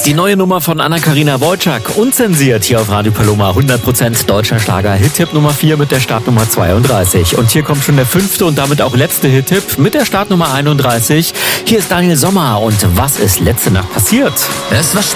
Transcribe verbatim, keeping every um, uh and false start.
Die neue Nummer von Anna-Karina Wojcik, unzensiert hier auf Radio Paloma, hundert Prozent deutscher Schlager. Hit-Tipp Nummer vier mit der Startnummer zweiunddreißig. Und hier kommt schon der fünfte und damit auch letzte Hit-Tipp mit der Startnummer einunddreißig. Hier ist Daniel Sommer und was ist letzte Nacht passiert? Es war